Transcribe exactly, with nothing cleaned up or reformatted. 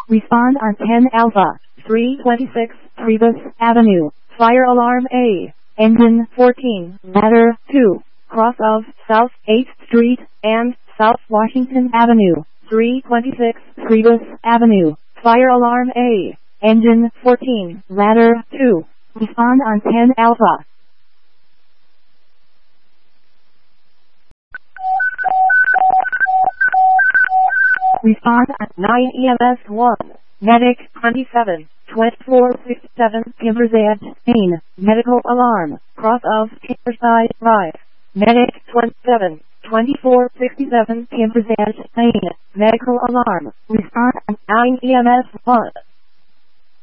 Respond on ten Alpha, three twenty-six, Priebus Avenue. Fire alarm A. Engine fourteen, ladder two. Cross of South eighth Street and South Washington Avenue. three twenty-six, Priebus Avenue. Fire alarm A. Engine fourteen, ladder two. Respond on ten Alpha. Respond at nine E M S one. Medic twenty-seven, twenty-four sixty-seven, Timbers Edge, Maine. Medical alarm. Cross of Timberside Drive. Medic twenty-seven, twenty-four sixty-seven, Timbers Edge, Maine. Medical alarm. Respond at nine E M S one.